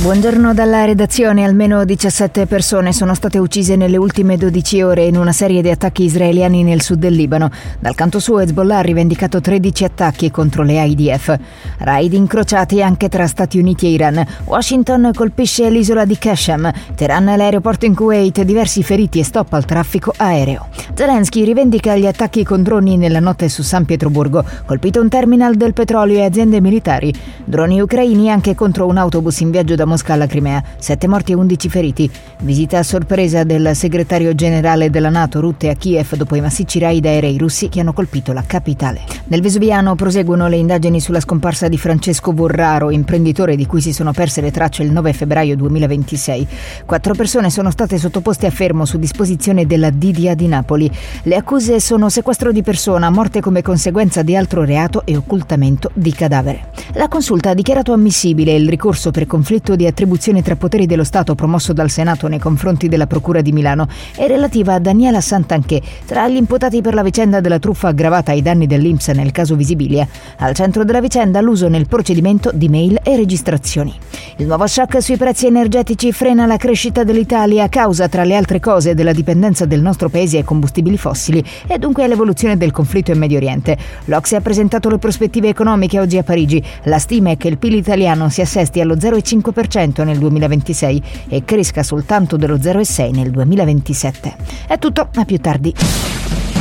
Buongiorno dalla redazione. Almeno 17 persone sono state uccise nelle ultime 12 ore in una serie di attacchi israeliani nel sud del Libano. Dal canto suo Hezbollah ha rivendicato 13 attacchi contro le IDF. Raid incrociati anche tra Stati Uniti e Iran. Washington colpisce l'isola di Qashem. Teheran l'aeroporto in Kuwait, diversi feriti e stop al traffico aereo. Zelensky rivendica gli attacchi con droni nella notte su San Pietroburgo. Colpito un terminal del petrolio e aziende militari. Droni ucraini anche contro un autobus in viaggio da Mosca alla Crimea, 7 morti e 11 feriti. Visita a sorpresa del segretario generale della NATO Rutte a Kiev dopo i massicci raid aerei russi che hanno colpito la capitale. Nel Vesuviano proseguono le indagini sulla scomparsa di Francesco Vorraro, imprenditore di cui si sono perse le tracce il 9 febbraio 2026. 4 persone sono state sottoposte a fermo su disposizione della DDA di Napoli. Le accuse sono sequestro di persona, morte come conseguenza di altro reato e occultamento di cadavere. La Consulta ha dichiarato ammissibile il ricorso per conflitto di attribuzione tra poteri dello Stato promosso dal Senato nei confronti della Procura di Milano e relativa a Daniela Santanchè, tra gli imputati per la vicenda della truffa aggravata ai danni dell'INPS nel caso Visibilia. Al centro della vicenda l'uso nel procedimento di mail e registrazioni. Il nuovo shock sui prezzi energetici frena la crescita dell'Italia a causa, tra le altre cose, della dipendenza del nostro paese ai combustibili fossili e dunque all'evoluzione del conflitto in Medio Oriente. L'Ocse ha presentato le prospettive economiche oggi a Parigi. La stima è che il PIL italiano si assesti allo 0,5% nel 2026 e cresca soltanto dello 0,6% nel 2027. È tutto, a più tardi.